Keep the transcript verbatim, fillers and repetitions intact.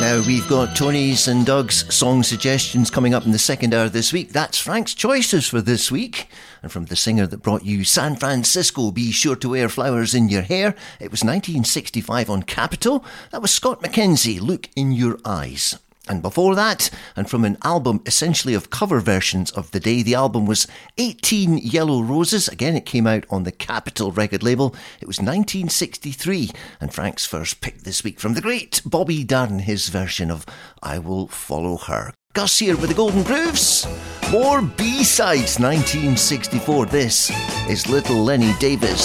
Now, we've got Tony's and Doug's song suggestions coming up in the second hour this week. That's Frank's choices for this week. And from the singer that brought you San Francisco, Be Sure to Wear Flowers in Your Hair, it was nineteen sixty-five on Capitol. That was Scott McKenzie, Look in Your Eyes. And before that, and from an album essentially of cover versions of the day, the album was eighteen Yellow Roses. Again, it came out on the Capitol record label. It was nineteen sixty-three. And Frank's first pick this week from the great Bobby Darin, his version of I Will Follow Her. Gus here with the Golden Grooves. More B-sides, nineteen sixty-four. This is Little Lenny Davis.